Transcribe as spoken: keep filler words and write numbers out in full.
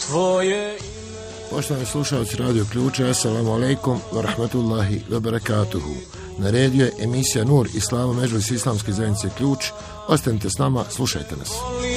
tvoje. Poštovani slušalci Radio Ključa, assalamu alaikum wa rahmatullahi wa barakatuhu. Na redu je emisija Nur Islama Medžlis Islamske zajednice Ključ. Ostanite s nama, slušajte nas.